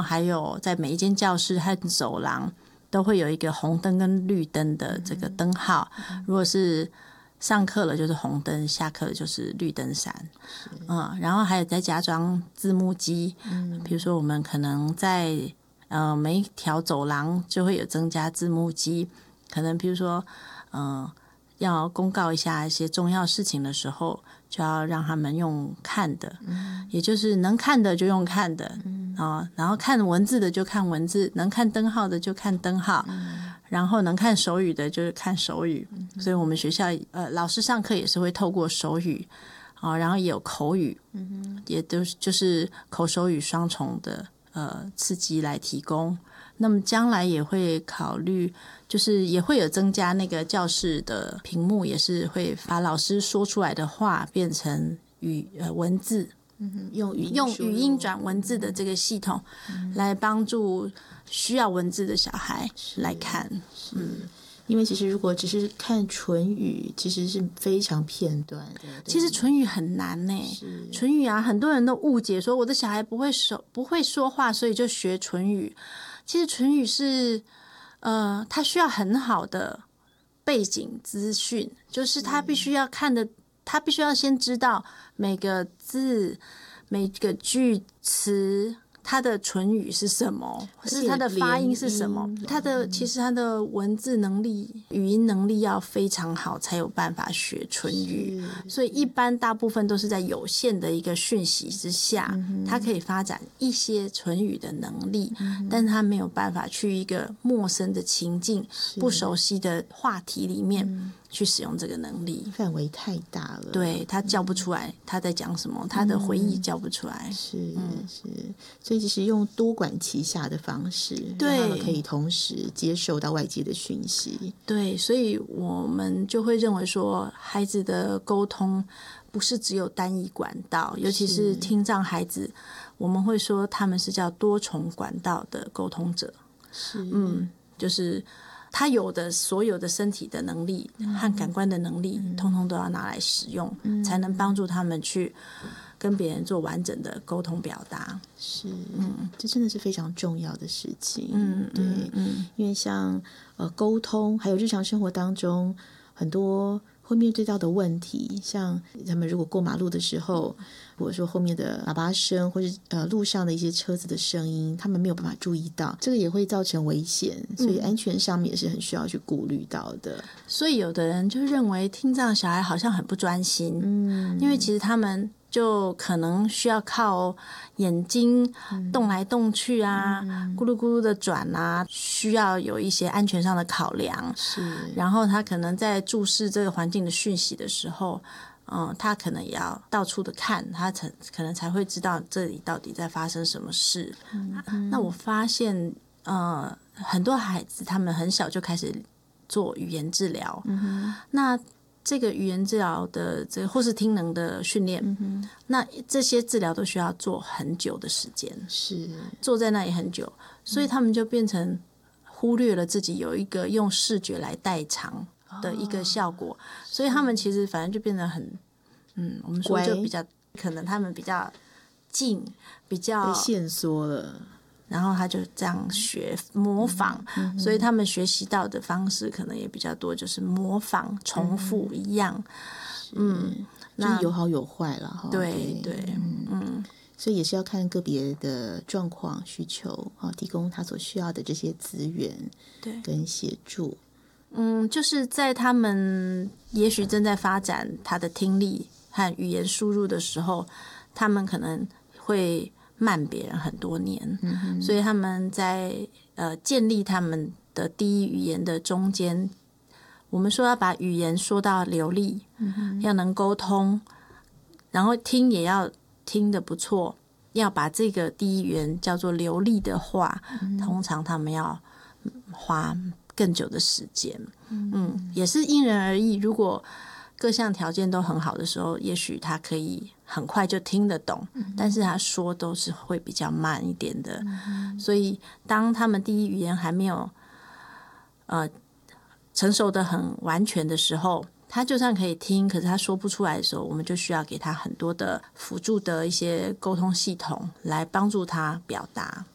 后还有在每一间教室和走廊都会有一个红灯跟绿灯的这个灯号，如果是上课了就是红灯，下课了就是绿灯闪。然后还有再加装字幕机，比如说我们可能在每一条走廊就会有增加字幕机，可能比如说要公告一下一些重要事情的时候，就要让他们用看的，也就是能看的就用看的，然后看文字的就看文字，能看灯号的就看灯号，然后能看手语的就是看手语。所以我们学校老师上课也是会透过手语，然后也有口语，也都就是口手语双重的刺激来提供。那么将来也会考虑，就是也会有增加那个教室的屏幕，也是会把老师说出来的话变成文字，用语音转文字的这个系统，来帮助需要文字的小孩来看。 因为其实如果只是看唇语，其实是非常片段的。 其实唇语很难呢，唇语啊，很多人都误解说我的小孩不会说话，所以就学唇语。其实唇语是他需要很好的背景资讯，就是他必须要他必须要先知道每个字、每个句词它的唇语是什么，是它的发音是什么，其实它的文字能力、语音能力要非常好，才有办法学唇语。所以一般大部分都是在有限的一个讯息之下，它可以发展一些唇语的能力，但是它没有办法去一个陌生的情境、不熟悉的话题里面去使用这个能力， 范围太大了。 对，他叫不出来他在讲什么，他的回忆叫不出来。 所以其实用多管齐下的方式，让他们可以同时接受到外界的讯息。 对，所以我们就会认为说，孩子的沟通不是只有单一管道，尤其是听障孩子，我们会说他们是叫多重管道的沟通者。就是他有的所有的身体的能力和感官的能力，通通都要拿来使用，才能帮助他们去跟别人做完整的沟通表达。 这真的是非常重要的事情。因为像沟通，还有日常生活当中很多会面对到的问题，像他们如果过马路的时候，或者说后面的喇叭声，或是路上的一些车子的声音，他们没有办法注意到，这个也会造成危险，所以安全上面也是很需要去顾虑到的。 所以有的人就认为听障小孩好像很不专心，因为其实他们就可能需要靠眼睛动来动去啊，咕噜咕噜的转啊，需要有一些安全上的考量。然后他可能在注视这个环境的讯息的时候，他可能也要到处的看，他可能才会知道这里到底在发生什么事。那我发现很多孩子他们很小就开始做语言治疗，那这个语言治疗的这个或是听能的训练，那这些治疗都需要做很久的时间，坐在那里很久，所以他们就变成忽略了自己有一个用视觉来代偿的一个效果，所以他们其实反正就变得很我们说就比较可能他们比较静，比较被限缩了， 然后他就这样学模仿，所以他们学习到的方式可能也比较多，就是模仿重复一样。 就是有好有坏了。 对， 所以也是要看个别的状况需求，提供他所需要的这些资源跟协助。 就是在他们也许正在发展他的听力和语言输入的时候，他们可能会慢别人很多年，所以他们在建立他们的第一语言的中间，我们说要把语言说到流利，要能沟通，然后听也要听得不错，要把这个第一语言叫做流利的话，通常他们要花更久的时间。也是因人而异，如果各项条件都很好的时候，也许他可以很快就听得懂，但是他说都是会比较慢一点的。所以当他们第一语言还没有成熟的很完全的时候，他就算可以听，可是他说不出来的时候，我们就需要给他很多的辅助的一些沟通系统来帮助他表达。